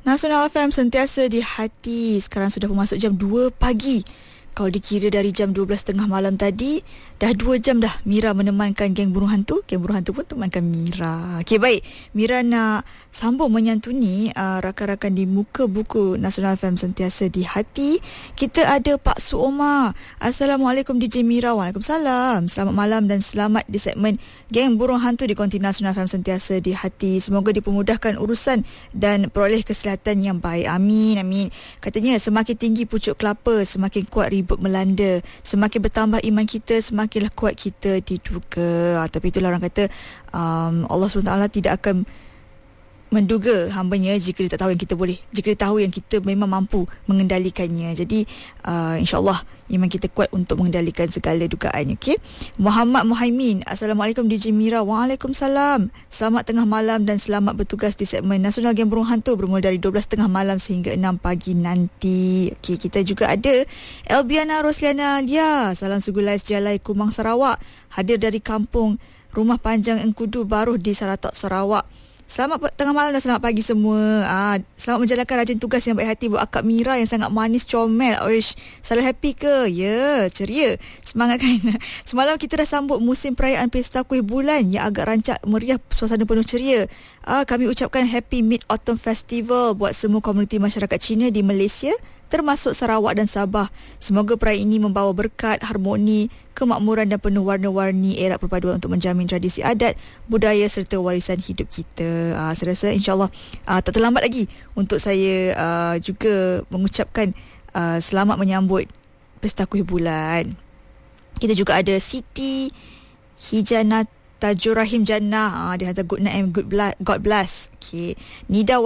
Nasional FM sentiasa di hati. Sekarang sudah masuk jam 2 pagi. Kalau dikira dari jam 12.30 malam tadi, dah 2 jam dah Mira menemankan geng burung hantu. Geng burung hantu pun temankan Mira. Okey, baik. Mira nak sambung menyantuni rakan-rakan di muka buku Nasional FM sentiasa di hati. Kita ada Pak Suoma. Assalamualaikum DJ Mira. Waalaikumsalam. Selamat malam dan selamat di segmen Geng Burung Hantu di konti Nasional FM sentiasa di hati. Semoga dipermudahkan urusan dan peroleh kesihatan yang baik. Amin, amin. Katanya semakin tinggi pucuk kelapa, semakin kuat ribut melanda. Semakin bertambah iman kita, semakinlah kuat kita diduga. Tapi itulah orang kata Allah SWT tidak akan menduga hambanya jika dia tak tahu yang kita boleh, jika dia tahu yang kita memang mampu mengendalikannya. Jadi insyaAllah iman kita kuat untuk mengendalikan segala dugaan. Okay? Muhammad Muhaimin. Assalamualaikum DJ Mira. Waalaikumsalam. Selamat tengah malam dan selamat bertugas di segmen Nasional Geng Burung Hantu bermula dari 12.30 malam sehingga 6 pagi nanti. Okay, kita juga ada Elbiana Rosliana Lia. Salam Sugulais Jalai Kumang Sarawak. Hadir dari kampung Rumah Panjang Engkudu Baruh di Saratok Sarawak. Selamat tengah malam dan selamat pagi semua. Selamat menjalankan rajin tugas yang baik hati buat Akak Mira yang sangat manis comel. Oish, selalu happy ke? Ya, ceria. Semangat kan? Semalam kita dah sambut musim perayaan Pesta Kuih Bulan yang agak rancak meriah, suasana penuh ceria. Kami ucapkan Happy Mid-Autumn Festival buat semua komuniti masyarakat Cina di Malaysia, termasuk Sarawak dan Sabah. Semoga perayaan ini membawa berkat, harmoni, kemakmuran dan penuh warna-warni era perpaduan untuk menjamin tradisi adat, budaya serta warisan hidup kita. Saya rasa insyaAllah tak terlambat lagi untuk saya juga mengucapkan selamat menyambut Pesta Kuih Bulan. Kita juga ada Siti Hijanat Tajur Rahim Jannah. Dia hantar good night and God bless. Okay. Nida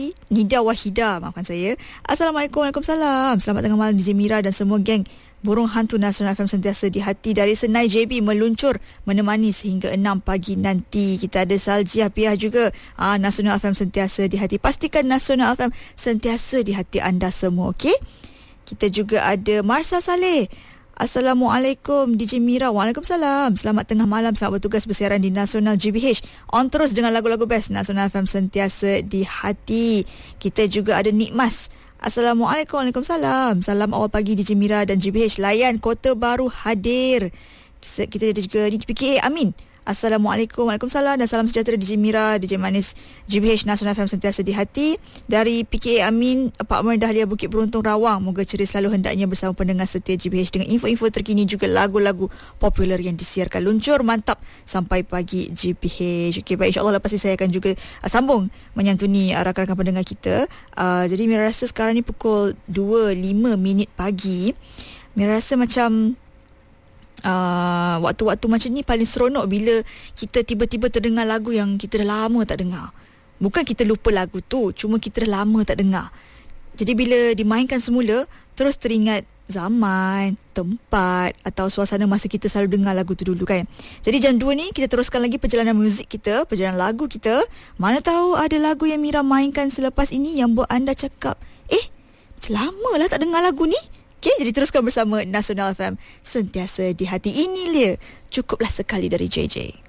Wahida, maafkan saya. Assalamualaikum. Waalaikumsalam. Selamat tengah malam DJ Mira dan semua geng Burung Hantu Nasional FM sentiasa di hati. Dari Senai JB meluncur menemani sehingga 6 pagi nanti. Kita ada Saljiah Piah juga. Nasional FM sentiasa di hati. Pastikan Nasional FM sentiasa di hati anda semua. Okay. Kita juga ada Marsa Saleh. Assalamualaikum DJ Mira. Waalaikumsalam. Selamat tengah malam. Selamat bertugas bersiaran di Nasional GBH. On terus dengan lagu-lagu best Nasional FM sentiasa di hati. Kita juga ada Nikmas. Assalamualaikum. Waalaikumsalam. Salam awal pagi DJ Mira dan GBH. Layan Kota Baru hadir. Kita ada juga PKA Amin. Assalamualaikum. Waalaikumsalam dan salam sejahtera DJ Mira, DJ Manis GBH Nasional FM sentiasa di hati. Dari PKA Amin, Apartmen Dahlia Bukit Beruntung Rawang. Moga ceria selalu hendaknya bersama pendengar setia GBH dengan info-info terkini juga lagu-lagu popular yang disiarkan. Luncur mantap sampai pagi GBH. Okey, baik, insyaAllah lepas ini saya akan juga sambung menyantuni rakan-rakan pendengar kita. Jadi Mira rasa sekarang ni pukul 2.05 pagi. Mira rasa macam waktu-waktu macam ni paling seronok bila kita tiba-tiba terdengar lagu yang kita dah lama tak dengar. Bukan kita lupa lagu tu, cuma kita dah lama tak dengar. Jadi bila dimainkan semula, terus teringat zaman, tempat atau suasana masa kita selalu dengar lagu tu dulu kan. Jadi jam 2 ni kita teruskan lagi perjalanan muzik kita, perjalanan lagu kita. Mana tahu ada lagu yang Mira mainkan selepas ini yang buat anda cakap, macam lama lah tak dengar lagu ni. Okay, jadi teruskan bersama Nasional FM sentiasa di hati. Ini dia Cukuplah Sekali dari JJ.